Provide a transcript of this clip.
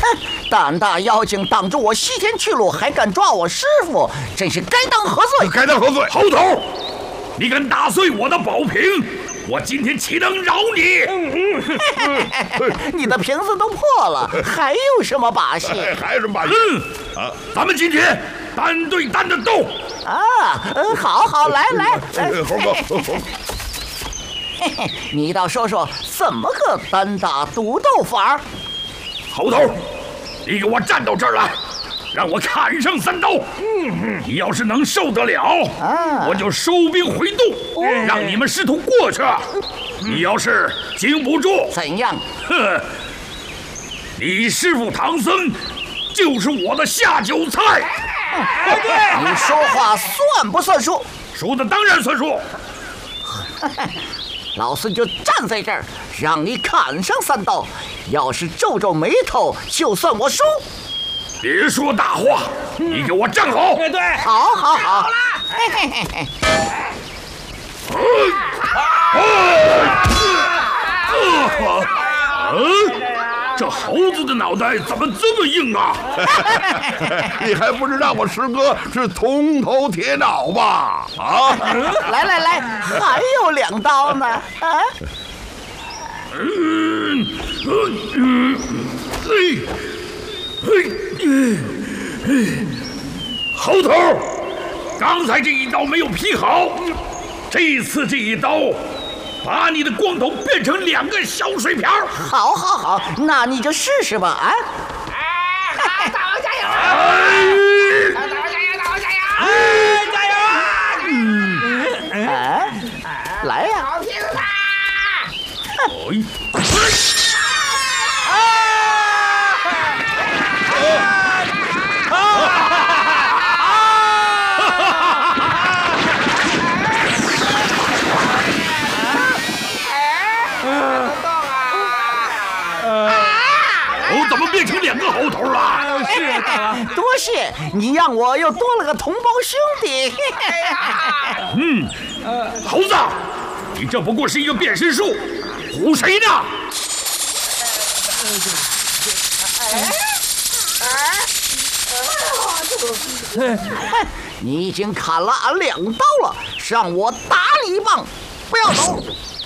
胆大妖精挡住我西天去路，还敢抓我师傅，真是该当何罪？ 该当何罪？ 猴头，你敢打碎我的宝瓶，我今天岂能饶你？ 你的瓶子都破了，还有什么把戏？ 还有什么把戏？ 咱们今天单对单的斗。 好，来， 猴哥， 嘿嘿，你倒说说怎么个单打独斗法？ 猴头，你给我站到这儿来，让我砍上3刀。你要是能受得了，我就收兵回洞，让你们师徒过去。你要是经不住， 怎样？ 哼，你师傅唐僧就是我的下酒菜。 你说话算不算数？ 说的当然算数。 老孙就站在这儿，让你砍上3刀。要是皱皱眉头，就算我输。 别说大话，你给我站好。 对， 好。 好了。 这猴子的脑袋怎么这么硬啊？ 你还不知道我师哥是铜头铁脑吧？ 来，还有2刀呢。 猴头，刚才这一刀没有劈好，这次这一刀把你的光头变成2个小水瓢。 好，那你就试试吧。 大王加油！大王加油！加油啊！ 来呀！ 好听啦！ 我怎么变成2个猴头了？ 是啊，大王。 多谢你，让我又多了个同胞兄弟。 猴子，你这不过是一个变身术，唬谁呢？ 你已经砍了俺2刀了，让我打你一棒，不要走。